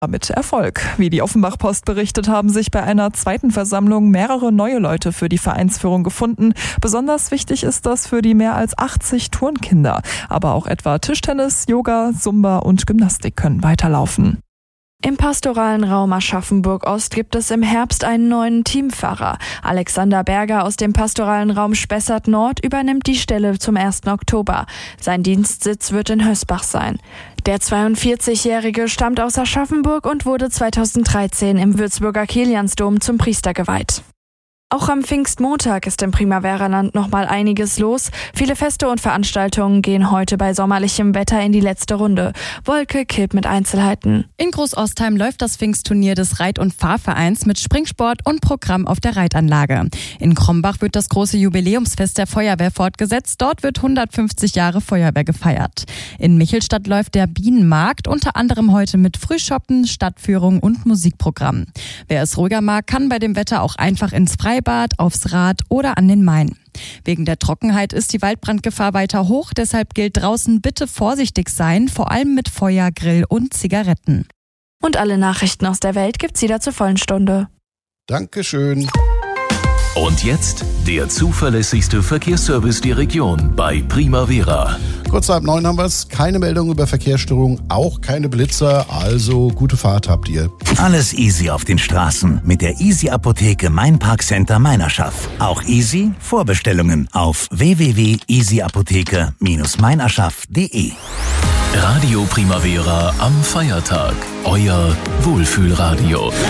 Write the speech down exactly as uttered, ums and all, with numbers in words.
Mit Erfolg. Wie die Offenbach-Post berichtet, haben sich bei einer zweiten Versammlung mehrere neue Leute für die Vereinsführung gefunden. Besonders wichtig ist das für die mehr als achtzig Turnkinder. Aber auch etwa Tischtennis, Yoga, Zumba und Gymnastik können weiterlaufen. Im pastoralen Raum Aschaffenburg-Ost gibt es im Herbst einen neuen Teamfahrer. Alexander Berger aus dem pastoralen Raum Spessart-Nord übernimmt die Stelle zum ersten Oktober. Sein Dienstsitz wird in Hösbach sein. Der zweiundvierzigjährige stammt aus Aschaffenburg und wurde zweitausenddreizehn im Würzburger Kiliansdom zum Priester geweiht. Auch am Pfingstmontag ist im Primaveraland noch mal einiges los. Viele Feste und Veranstaltungen gehen heute bei sommerlichem Wetter in die letzte Runde. Wolke Kipp mit Einzelheiten. In Großostheim läuft das Pfingstturnier des Reit- und Fahrvereins mit Springsport und Programm auf der Reitanlage. In Krombach wird das große Jubiläumsfest der Feuerwehr fortgesetzt. Dort wird hundertfünfzig Jahre Feuerwehr gefeiert. In Michelstadt läuft der Bienenmarkt, unter anderem heute mit Frühschoppen, Stadtführung und Musikprogramm. Wer es ruhiger mag, kann bei dem Wetter auch einfach ins Freibad, aufs Rad oder an den Main. Wegen der Trockenheit ist die Waldbrandgefahr weiter hoch, deshalb gilt draußen bitte vorsichtig sein, vor allem mit Feuer, Grill und Zigaretten. Und alle Nachrichten aus der Welt gibt's wieder zur vollen Stunde. Dankeschön. Und jetzt der zuverlässigste Verkehrsservice der Region bei Primavera. Kurz halb neun haben wir es. Keine Meldung über Verkehrsstörungen, auch keine Blitzer. Also gute Fahrt habt ihr. Alles easy auf den Straßen mit der Easy Apotheke Main Park Center Meinerschaft. Auch easy Vorbestellungen auf w w w punkt easy apotheke Bindestrich meinerschaft punkt de. Radio Primavera am Feiertag. Euer Wohlfühlradio.